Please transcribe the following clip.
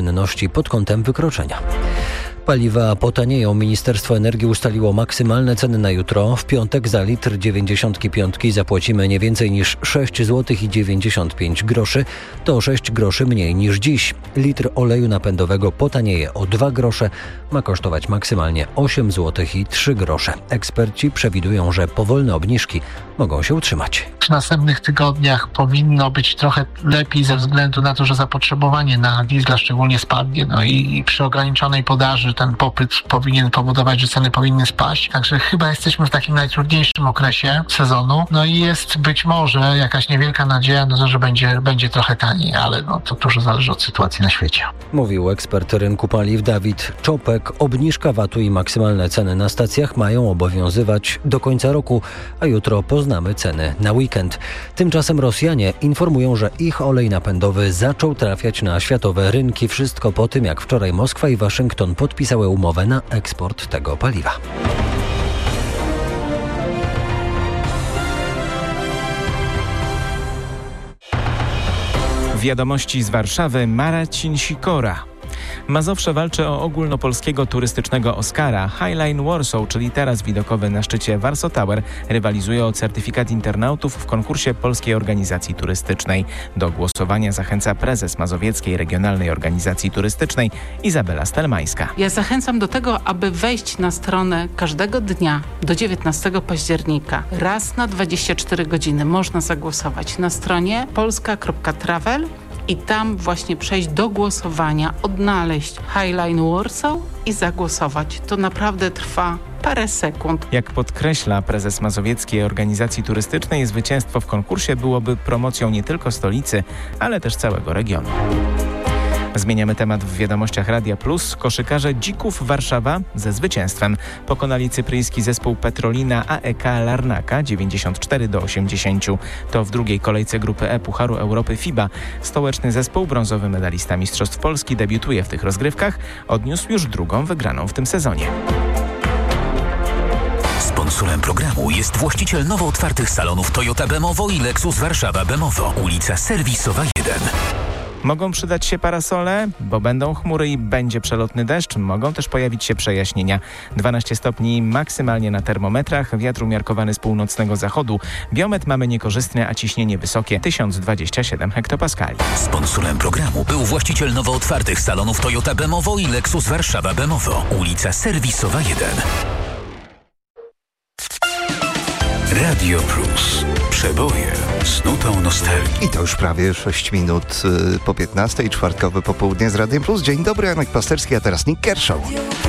pod kątem wykroczenia. Paliwa potanieją. Ministerstwo Energii ustaliło maksymalne ceny na jutro. W piątek za litr 95 zapłacimy nie więcej niż 6 zł i 95 groszy. To 6 groszy mniej niż dziś. Litr oleju napędowego potanieje o 2 grosze. Ma kosztować maksymalnie 8 zł i 3 grosze. Eksperci przewidują, że powolne obniżki mogą się utrzymać. W następnych tygodniach powinno być trochę lepiej ze względu na to, że zapotrzebowanie na diesla szczególnie spadnie. I przy ograniczonej podaży ten popyt powinien powodować, że ceny powinny spaść. Także chyba jesteśmy w takim najtrudniejszym okresie sezonu. I jest być może jakaś niewielka nadzieja na to, że będzie trochę taniej, ale to dużo zależy od sytuacji na świecie. Mówił ekspert rynku paliw Dawid Czopek. Obniżka VAT-u i maksymalne ceny na stacjach mają obowiązywać do końca roku, a jutro poznamy ceny na weekend. Tymczasem Rosjanie informują, że ich olej napędowy zaczął trafiać na światowe rynki. Wszystko po tym, jak wczoraj Moskwa i Waszyngton podpisały umowę na eksport tego paliwa. Wiadomości z Warszawy. Marcin Sikora. Mazowsze walczy o ogólnopolskiego turystycznego Oscara. Highline Warsaw, czyli taras widokowy na szczycie Warsaw Tower, rywalizuje o certyfikat internautów w konkursie Polskiej Organizacji Turystycznej. Do głosowania zachęca prezes Mazowieckiej Regionalnej Organizacji Turystycznej Izabela Stelmańska. Ja zachęcam do tego, aby wejść na stronę każdego dnia do 19 października. Raz na 24 godziny można zagłosować na stronie polska.travel i tam właśnie przejść do głosowania, odnaleźć Highline Warsaw i zagłosować. To naprawdę trwa parę sekund. Jak podkreśla prezes Mazowieckiej Organizacji Turystycznej, zwycięstwo w konkursie byłoby promocją nie tylko stolicy, ale też całego regionu. Zmieniamy temat w wiadomościach Radia Plus. Koszykarze Dzików Warszawa ze zwycięstwem pokonali cypryjski zespół Petrolina AEK Larnaka 94-80. To w drugiej kolejce grupy E Pucharu Europy FIBA. Stołeczny zespół, brązowy medalista Mistrzostw Polski, debiutuje w tych rozgrywkach. Odniósł już drugą wygraną w tym sezonie. Sponsorem programu jest właściciel nowo otwartych salonów Toyota Bemowo i Lexus Warszawa Bemowo, ulica Serwisowa 1. Mogą przydać się parasole, bo będą chmury i będzie przelotny deszcz. Mogą też pojawić się przejaśnienia. 12 stopni maksymalnie na termometrach, wiatr umiarkowany z północnego zachodu. Biometr mamy niekorzystny, a ciśnienie wysokie 1027 hektopaskali. Sponsorem programu był właściciel nowo otwartych salonów Toyota Bemowo i Lexus Warszawa Bemowo, ulica Serwisowa 1. Radio Plus. Przeboje z nutą nostalgii. I to już prawie 6 minut po 15:00, czwartkowe popołudnie z Radiem Plus. Dzień dobry, Janek Pasterski, a teraz Nick Kershaw.